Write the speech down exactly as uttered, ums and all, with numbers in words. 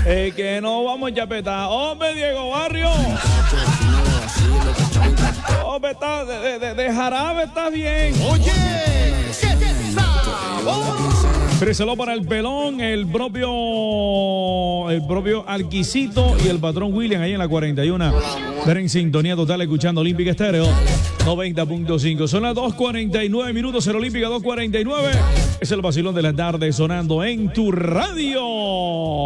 Eh, que no vamos ya peta. Hombre, Diego Barrio. Hombre, está de, de, de jarabe, está bien. Oye, qué sabor. Préselo para el pelón, el propio el propio Alquisito y el patrón William ahí en la cuarenta y uno. Ver en sintonía total escuchando Olímpica Estéreo noventa punto cinco. Son las dos cuarenta y nueve minutos en Olímpica dos cuarenta y nueve. Es el vacilón de la tarde sonando en tu radio.